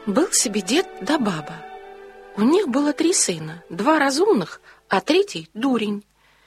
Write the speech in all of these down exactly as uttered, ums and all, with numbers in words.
Был себе дед да баба. У них было три сына, два разумных, а третий — дурень.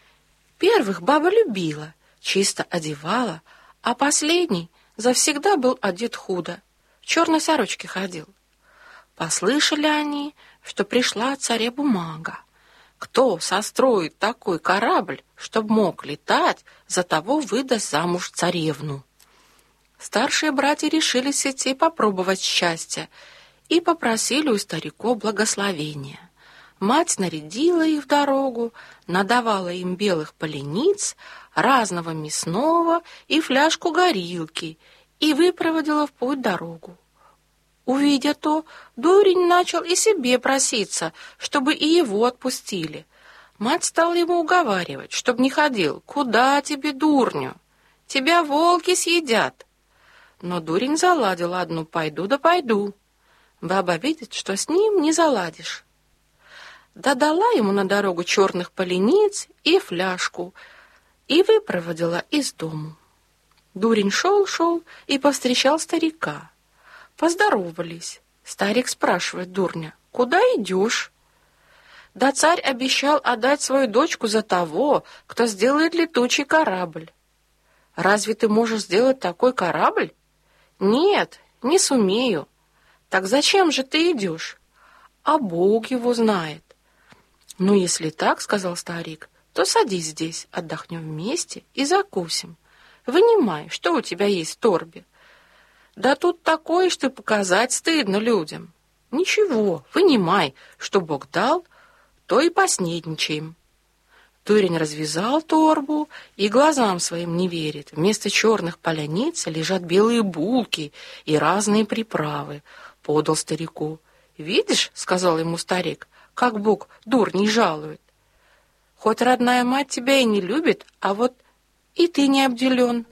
Первых баба любила, чисто одевала, а последний завсегда был одет худо, в черной сорочке ходил. Послышали они, что пришла от царя бумага. Кто состроит такой корабль, чтоб мог летать, за того выдаст замуж царевну. Старшие братья решились идти попробовать счастья и попросили у стариков благословения. Мать нарядила их в дорогу, надавала им белых полениц, разного мясного и фляжку горилки и выпроводила в путь дорогу. Увидя то, дурень начал и себе проситься, чтобы и его отпустили. Мать стала ему уговаривать, чтоб не ходил. «Куда тебе, дурню? Тебя волки съедят!» Но дурень заладил одну: «Пойду да пойду». Баба видит, что с ним не заладишь. Да дала ему на дорогу черных полениц и фляжку и выпроводила из дому. Дурень шел-шел и повстречал старика. Поздоровались. Старик спрашивает дурня: «Куда идешь?» «Да царь обещал отдать свою дочку за того, кто сделает летучий корабль». «Разве ты можешь сделать такой корабль?» «Нет, не сумею». «Так зачем же ты идешь?» «А Бог его знает». «Ну, если так, — сказал старик, — то садись здесь, отдохнем вместе и закусим. Вынимай, что у тебя есть в торбе». «Да тут такое, что показать стыдно людям». «Ничего, вынимай, что Бог дал, то и поснедничаем». Дурень развязал торбу и глазам своим не верит. Вместо черных поляниц лежат белые булки и разные приправы. Подал старику. «Видишь, — сказал ему старик, — как Бог дурней жалует. Хоть родная мать тебя и не любит, а вот и ты не обделен».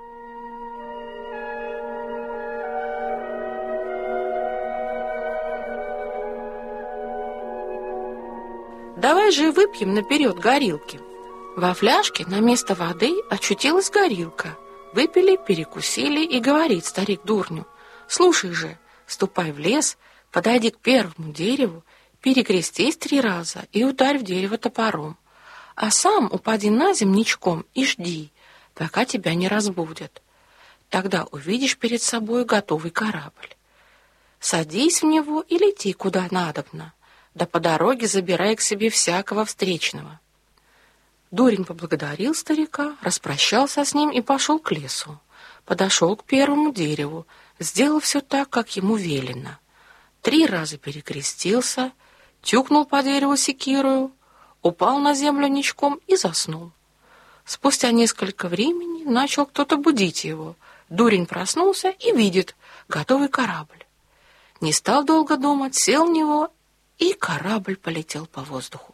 «Давай же выпьем наперед горилки». Во фляжке на место воды очутилась горилка. Выпили, перекусили, и говорит старик дурню: «Слушай же, ступай в лес, подойди к первому дереву, перекрестись три раза и ударь в дерево топором, а сам упади на землю ничком и жди, пока тебя не разбудят. Тогда увидишь перед собой готовый корабль. Садись в него и лети куда надобно, да по дороге забирай к себе всякого встречного». Дурень поблагодарил старика, распрощался с ним и пошел к лесу. Подошел к первому дереву, сделал все так, как ему велено. Три раза перекрестился, тюкнул по дереву секирою, упал на землю ничком и заснул. Спустя несколько времени начал кто-то будить его. Дурень проснулся и видит готовый корабль. Не стал долго думать, сел в него, и корабль полетел по воздуху.